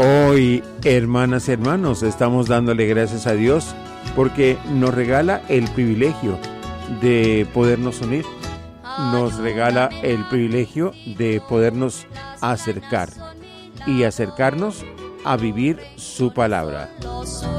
Hoy, hermanas y hermanos, estamos dándole gracias a Dios porque nos regala el privilegio de podernos unir, nos regala el privilegio de podernos acercar y acercarnos a vivir su palabra.